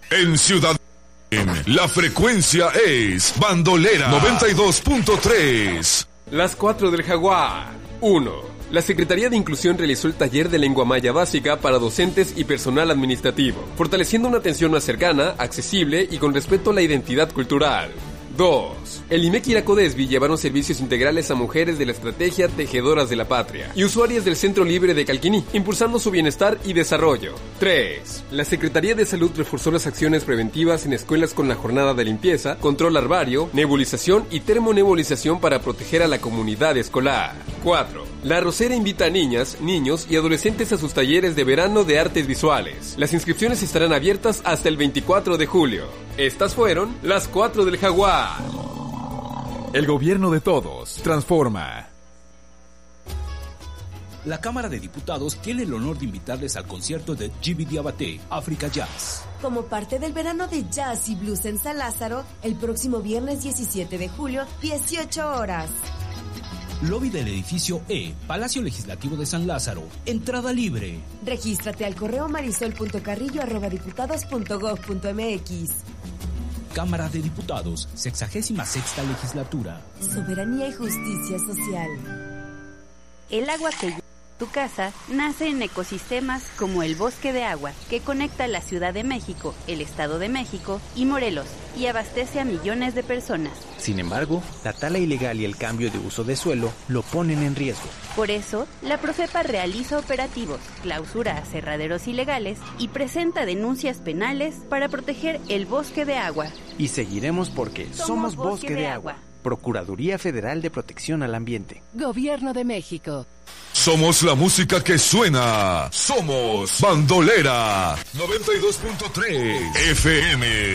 En Ciudad la frecuencia es Bandolera 92.3. Las 4 del Jaguar. 1. La Secretaría de Inclusión realizó el taller de lengua maya básica para docentes y personal administrativo, fortaleciendo una atención más cercana, accesible y con respeto a la identidad cultural. 2. El IMEC y la CODESBI llevaron servicios integrales a mujeres de la estrategia Tejedoras de la Patria y usuarias del Centro Libre de Calquiní, impulsando su bienestar y desarrollo. 3. La Secretaría de Salud reforzó las acciones preventivas en escuelas con la jornada de limpieza, control larvario, nebulización y termonebulización para proteger a la comunidad escolar. 4. La Arrocera invita a niñas, niños y adolescentes a sus talleres de verano de artes visuales. Las inscripciones estarán abiertas hasta el 24 de julio. Estas fueron las 4 del Jaguar. El gobierno de todos transforma. La Cámara de Diputados tiene el honor de invitarles al concierto de Djiby Diabaté, Africa Jazz. Como parte del verano de jazz y blues en San Lázaro, el próximo viernes 17 de julio, 18 horas. Lobby del edificio E, Palacio Legislativo de San Lázaro. Entrada libre. Regístrate al correo marisol.carrillo@diputados.gov.mx. Cámara de Diputados, 66ª legislatura. Soberanía y justicia social. El agua que llega a tu casa nace en ecosistemas como el Bosque de Agua, que conecta la Ciudad de México, el Estado de México y Morelos, y abastece a millones de personas. Sin embargo, la tala ilegal y el cambio de uso de suelo lo ponen en riesgo. Por eso, la Profepa realiza operativos, clausura aserraderos ilegales y presenta denuncias penales para proteger el Bosque de Agua. Y seguiremos porque somos Bosque de Agua. Procuraduría Federal de Protección al Ambiente. Gobierno de México. Somos la música que suena. Somos Bandolera 92.3 FM.